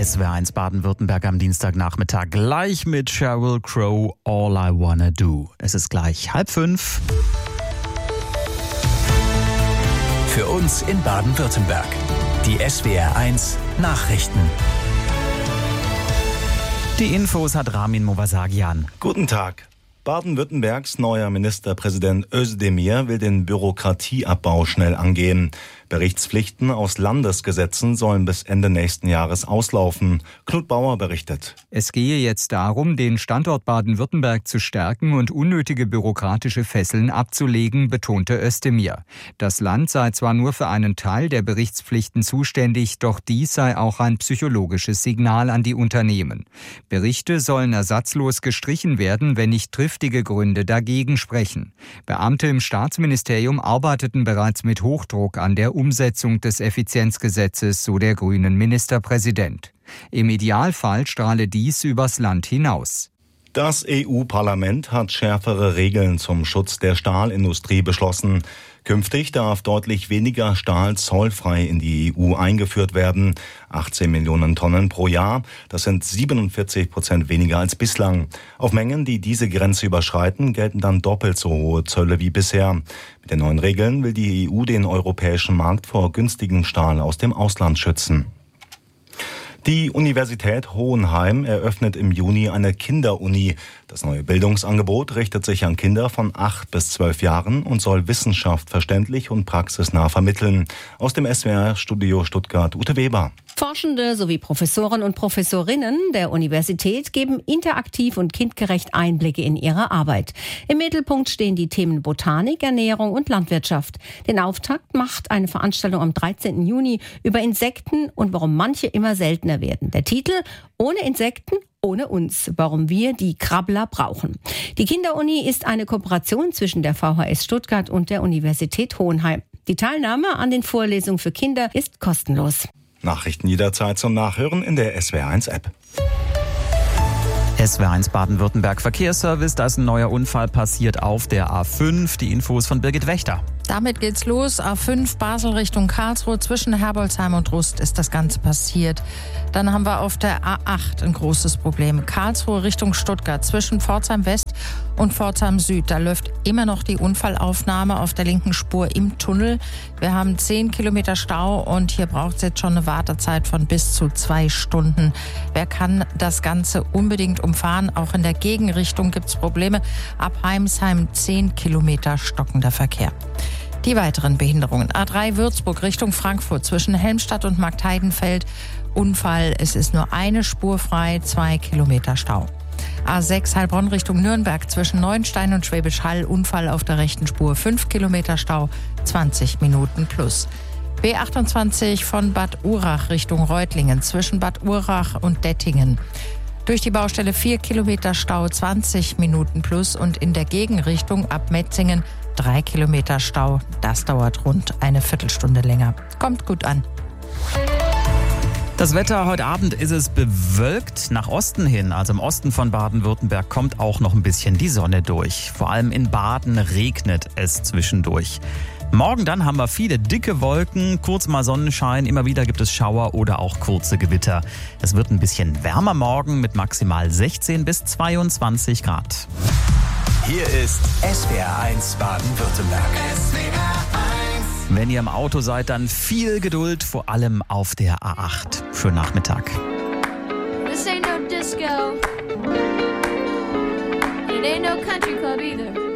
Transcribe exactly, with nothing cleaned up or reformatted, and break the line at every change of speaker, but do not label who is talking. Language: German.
S W R eins Baden-Württemberg am Dienstagnachmittag gleich mit Sheryl Crow, All I Wanna Do. Es ist gleich halb fünf.
Für uns in Baden-Württemberg. Die S W R eins Nachrichten.
Die Infos hat Ramin Movasagian.
Guten Tag. Baden-Württembergs neuer Ministerpräsident Özdemir will den Bürokratieabbau schnell angehen. Berichtspflichten aus Landesgesetzen sollen bis Ende nächsten Jahres auslaufen. Knut Bauer berichtet.
Es gehe jetzt darum, den Standort Baden-Württemberg zu stärken und unnötige bürokratische Fesseln abzulegen, betonte Özdemir. Das Land sei zwar nur für einen Teil der Berichtspflichten zuständig, doch dies sei auch ein psychologisches Signal an die Unternehmen. Berichte sollen ersatzlos gestrichen werden, wenn nicht triftige Gründe dagegen sprechen. Beamte im Staatsministerium arbeiteten bereits mit Hochdruck an der Umsetzung des Effizienzgesetzes, so der grünen Ministerpräsident. Im Idealfall strahle dies übers Land hinaus.
Das E U-Parlament hat schärfere Regeln zum Schutz der Stahlindustrie beschlossen. Künftig darf deutlich weniger Stahl zollfrei in die E U eingeführt werden. achtzehn Millionen Tonnen pro Jahr. Das sind siebenundvierzig Prozent weniger als bislang. Auf Mengen, die diese Grenze überschreiten, gelten dann doppelt so hohe Zölle wie bisher. Mit den neuen Regeln will die E U den europäischen Markt vor günstigem Stahl aus dem Ausland schützen. Die Universität Hohenheim eröffnet im Juni eine Kinderuni. Das neue Bildungsangebot richtet sich an Kinder von acht bis zwölf Jahren und soll Wissenschaft verständlich und praxisnah vermitteln. Aus dem S W R-Studio Stuttgart Ute Weber.
Forschende sowie Professoren und Professorinnen der Universität geben interaktiv und kindgerecht Einblicke in ihre Arbeit. Im Mittelpunkt stehen die Themen Botanik, Ernährung und Landwirtschaft. Den Auftakt macht eine Veranstaltung am dreizehnten Juni über Insekten und warum manche immer seltener werden. Der Titel: Ohne Insekten, ohne uns, warum wir die Krabbler brauchen. Die Kinderuni ist eine Kooperation zwischen der V H S Stuttgart und der Universität Hohenheim. Die Teilnahme an den Vorlesungen für Kinder ist kostenlos.
Nachrichten jederzeit zum Nachhören in der S W R eins App.
S W R eins Baden-Württemberg Verkehrsservice, da ist ein neuer Unfall passiert auf der A fünf. Die Infos von Birgit Wächter.
Damit geht's los. A fünf Basel Richtung Karlsruhe. Zwischen Herbolzheim und Rust ist das Ganze passiert. Dann haben wir auf der A acht ein großes Problem. Karlsruhe Richtung Stuttgart. Zwischen Pforzheim West und Pforzheim Süd. Da läuft immer noch die Unfallaufnahme auf der linken Spur im Tunnel. Wir haben zehn Kilometer Stau und hier braucht es jetzt schon eine Wartezeit von bis zu zwei Stunden. Wer kann das Ganze unbedingt umfahren? Auch in der Gegenrichtung gibt es Probleme. Ab Heimsheim zehn Kilometer stockender Verkehr. Die weiteren Behinderungen. A drei Würzburg Richtung Frankfurt zwischen Helmstadt und Marktheidenfeld. Unfall, es ist nur eine Spur frei, zwei Kilometer Stau. A sechs Heilbronn Richtung Nürnberg zwischen Neuenstein und Schwäbisch Hall. Unfall auf der rechten Spur, fünf Kilometer Stau, zwanzig Minuten plus. B achtundzwanzig von Bad Urach Richtung Reutlingen zwischen Bad Urach und Dettingen. Durch die Baustelle vier Kilometer Stau, zwanzig Minuten plus und in der Gegenrichtung ab Metzingen drei Kilometer Stau. Das dauert rund eine Viertelstunde länger. Kommt gut an.
Das Wetter, heute Abend ist es bewölkt nach Osten hin, also im Osten von Baden-Württemberg kommt auch noch ein bisschen die Sonne durch. Vor allem in Baden regnet es zwischendurch. Morgen dann haben wir viele dicke Wolken, kurz mal Sonnenschein, immer wieder gibt es Schauer oder auch kurze Gewitter. Es wird ein bisschen wärmer morgen mit maximal sechzehn bis zweiundzwanzig Grad.
Hier ist S W R eins Baden-Württemberg. S W R eins.
Wenn ihr im Auto seid, dann viel Geduld, vor allem auf der A acht. Schönen Nachmittag.
This ain't no disco. It ain't no country club either.